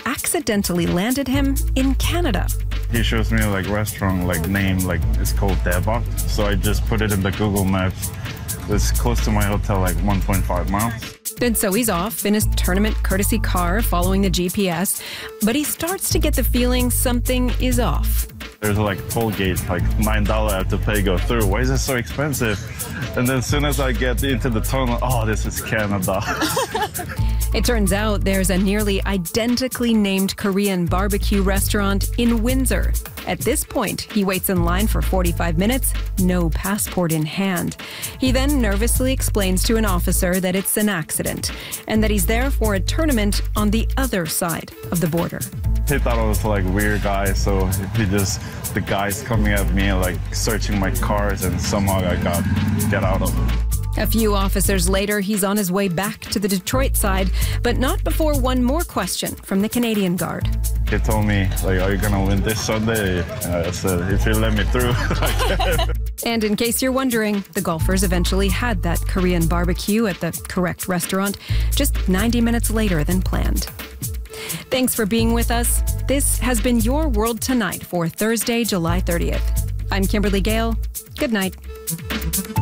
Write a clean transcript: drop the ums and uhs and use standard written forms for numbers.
accidentally landed him in Canada. He shows me like restaurant name, it's called Devok. So I just put it in the Google Maps. It's close to my hotel, like 1.5 miles. And so he's off in his tournament courtesy car following the GPS, but he starts to get the feeling something is off. There's toll gate, $9 I have to pay go through. Why is it so expensive? And then as soon as I get into the tunnel, oh, this is Canada. It turns out there's a nearly identically named Korean barbecue restaurant in Windsor. At this point, he waits in line for 45 minutes, no passport in hand. He then nervously explains to an officer that it's an accident and that he's there for a tournament on the other side of the border. He thought I was weird guy, so the guys coming at me searching my cars, and somehow I get out of it. A few officers later, he's on his way back to the Detroit side, but not before one more question from the Canadian Guard. He told me, are you going to win this Sunday? I said, if you let me through, I can. And in case you're wondering, the golfers eventually had that Korean barbecue at the correct restaurant just 90 minutes later than planned. Thanks for being with us. This has been Your World Tonight for Thursday, July 30th. I'm Kimberly Gale. Good night.